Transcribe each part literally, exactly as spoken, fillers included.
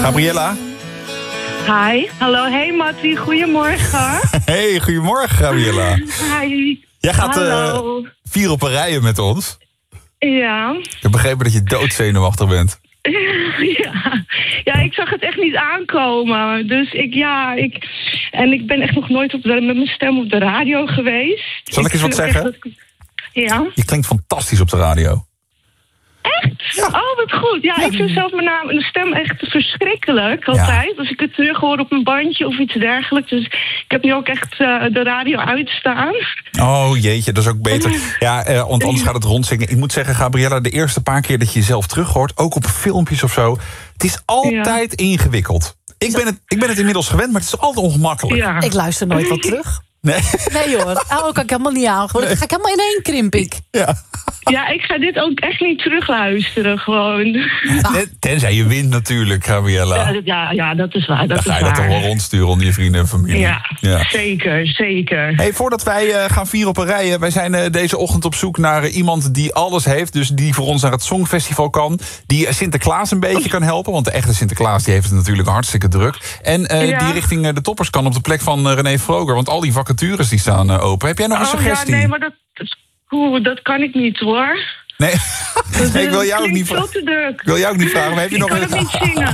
Gabriella? Hi, hallo, hey Mattie, goedemorgen. Hey, goedemorgen Gabriella. Hi. Jij gaat uh, Hallo. vier op een rijen met ons. Ja. Ik heb begrepen dat je doodzenuwachtig bent. Ja. Ja, ik zag het echt niet aankomen. Dus ik, ja, ik... En ik ben echt nog nooit op de, met mijn stem op de radio geweest. Zal ik eens wat zeggen? Dat... Ja. Je klinkt fantastisch op de radio. Echt? Ja. Oh, wat goed. Ja, ik vind zelf mijn naam en de stem echt verschrikkelijk altijd. Ja. Als ik het terug hoor op een bandje of iets dergelijks. Dus ik heb nu ook echt uh, de radio uitstaan. Oh jeetje, dat is ook beter. Ja, eh, want anders gaat het rondzingen. Ik moet zeggen, Gabriella, de eerste paar keer dat je jezelf terug hoort, ook op filmpjes of zo, het is altijd ja. ingewikkeld. Ik ben, het, ik ben het inmiddels gewend, maar het is altijd ongemakkelijk. Ja. Ik luister nooit wat terug. Nee. Nee hoor, oh, kan ik helemaal niet aan. Nee. Ga ik helemaal ineen krimp ik. Ja. Ja, ik ga dit ook echt niet terugluisteren, gewoon. Ja. Tenzij je wint natuurlijk, Gabriella. Ja, ja, ja, dat is waar. Dat Dan is ga je waar. dat toch wel rondsturen onder je vrienden en familie. Ja, ja. zeker, zeker. Hey, voordat wij uh, gaan vieren op een rij, wij zijn uh, deze ochtend op zoek naar uh, iemand die alles heeft. Dus die voor ons naar het Songfestival kan. Die uh, Sinterklaas een beetje kan helpen. Want de echte Sinterklaas die heeft het natuurlijk hartstikke druk. En uh, ja. die richting uh, de toppers kan op de plek van uh, René Vroger. Want al die vacatures die staan uh, open. Heb jij nog een oh, suggestie? Ja, nee, maar dat, oeh, dat kan ik niet hoor. Nee, nee ik wil jou ook niet vragen. Ik wil jou ook niet vragen, maar heb je ik nog kan een... het niet zingen.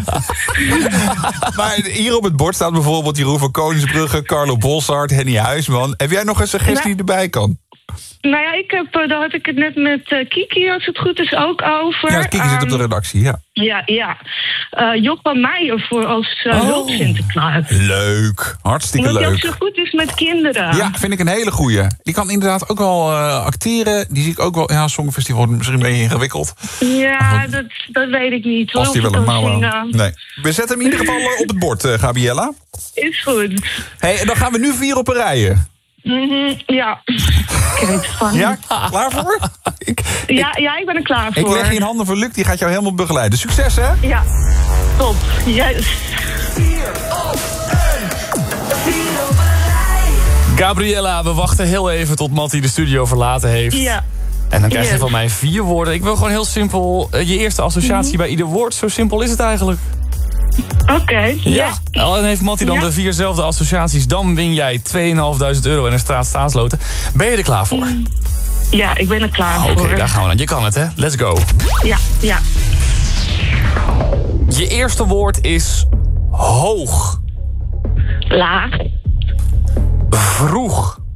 Maar hier op het bord staat bijvoorbeeld Jeroen van Koningsbrugge, Carlo Bolsaert, Henny Huisman. Heb jij nog een suggestie die erbij kan? Nou ja, ik heb, daar had ik het net met uh, Kiki, als het goed is, ook over. Ja, Kiki um, zit op de redactie, ja. Ja, ja. Uh, Joppa Meijer voor als uh, oh. hulpsinterklaas. Leuk, hartstikke Omdat leuk. Omdat hij ook zo goed is met kinderen. Ja, vind ik een hele goeie. Die kan inderdaad ook wel uh, acteren. Die zie ik ook wel, ja, Songfestival wordt misschien een beetje ingewikkeld. Ja, dat, dat weet ik niet. Als die wel een mouw. Nee. We zetten hem in ieder geval op het bord, uh, Gabriella. Is goed. Hey, en dan gaan we nu vier op een rijen. Mm-hmm, ja. Kijk, spannend. Ja, klaar voor? Ik, ja, ik, ja, ik ben er klaar voor. Ik leg je in handen van Luc, die gaat jou helemaal begeleiden. Succes, hè? Ja, top. Yes. Gabriella, we wachten heel even tot Mattie de studio verlaten heeft. Ja. En dan krijg je yes. van mij vier woorden. Ik wil gewoon heel simpel uh, je eerste associatie mm-hmm. bij ieder woord. Zo simpel is het eigenlijk. Oké, okay, ja. ja. En heeft Mattie dan ja. de vierzelfde associaties, dan win jij tweeënhalfduizend euro en een straat staatsloten. Ben je er klaar voor? Ja, ik ben er klaar ah, voor. Oké, okay, daar gaan we dan. Je kan het, hè? Let's go. Ja, ja. Je eerste woord is hoog. Laag. Vroeg.